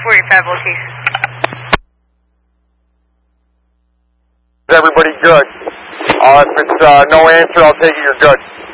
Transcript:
45 location. Is everybody good? If it's no answer, I'll take it you're good.